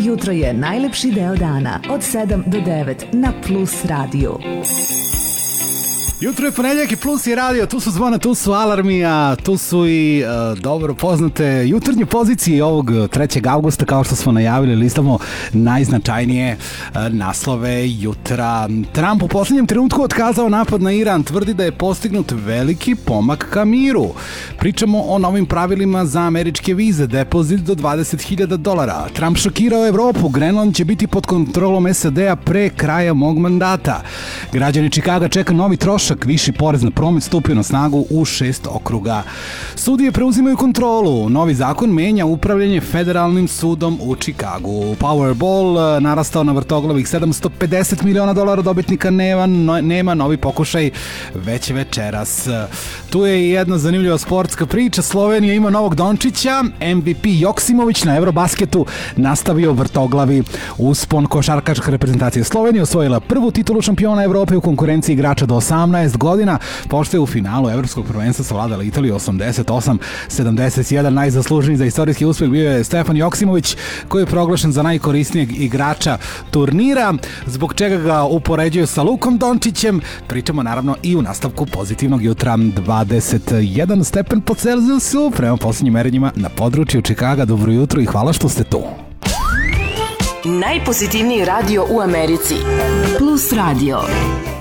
Jutro je najlepši deo dana od 7 do 9 na Plus radiju. Jutro je ponedjeljak i Plus je radio, tu su zvona, tu su alarmi, a tu su i dobro poznate jutarnje pozicije ovog 3. augusta, kao što smo najavili, listamo najznačajnije naslove jutra. Trump u posljednjem trenutku otkazao napad na Iran, tvrdi da je postignut veliki pomak ka miru. Pričamo o novim pravilima za američke vize, depozit do $20.000. Trump šokirao Evropu, Grenland će biti pod kontrolom SAD-a pre kraja mog mandata. Građani Čikaga čeka novi trošak, viši porez na promet stupio na snagu u 6 okruga. Sudije preuzimaju kontrolu. Novi zakon menja upravljanje federalnim sudom u Čikagu. Powerball narastao na vrtoglavih $750 miliona, dobitnika nema, novi pokušaj već večeras. Tu je i jedna zanimljiva sportska priča. Slovenija ima novog Dončića, MVP Joksimović na Eurobasketu nastavio vrtoglavi uspon. Košarkaška reprezentacija Slovenije osvojila prvu titulu šampiona Evrope u konkurenciji igrača do 18 godina, pošto je u finalu evropskog prvenstva savladala Italiju 88-71. Najzaslužniji za istorijski uspeh bio je Stefan Joksimović, koji je proglašen za najkorisnijeg igrača turnira, zbog čega ga upoređuju sa Lukom Dončićem. Pričamo naravno i u nastavku pozitivnog jutra. 21 stepen po Celzijusu prema posljednjim merenjima na području Čikaga. Dobro jutro i hvala što ste tu. Najpozitivniji radio u Americi. Plus radio.